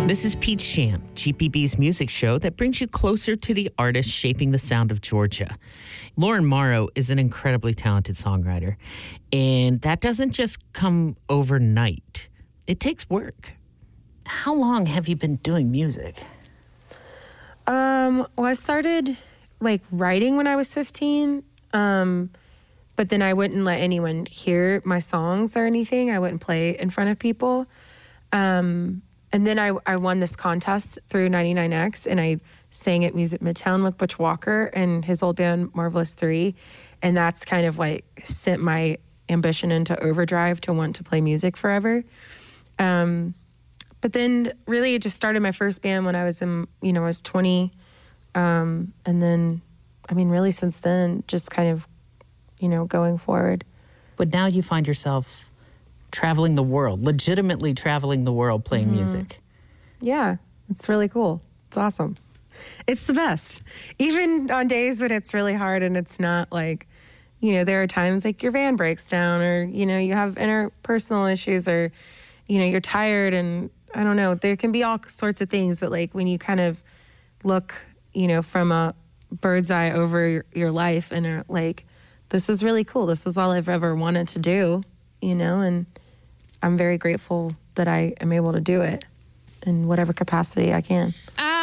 This is Peach Jam, GPB's music show that brings you closer to the artists shaping the sound of Georgia. Lauren Morrow is an incredibly talented songwriter, and that doesn't just come overnight. It takes work. How long have you been doing music? Well, I started writing when I was 15, but then I wouldn't let anyone hear my songs or anything. I wouldn't play in front of people. And then I won this contest through 99X, and I sang at Music Midtown with Butch Walker and his old band Marvelous 3. And that's kind of sent my ambition into overdrive to want to play music forever. But then really it just started my first band when I was I was 20. And then, really since then, just kind of, going forward. But now you find yourself traveling the world, legitimately traveling the world playing music. Yeah, it's really cool. It's awesome. It's the best. Even on days when it's really hard and it's not there are times your van breaks down or, you have interpersonal issues or, you're tired and I don't know, there can be all sorts of things, but when you kind of look, from a bird's eye over your life and are this is really cool. This is all I've ever wanted to do, and I'm very grateful that I am able to do it in whatever capacity I can.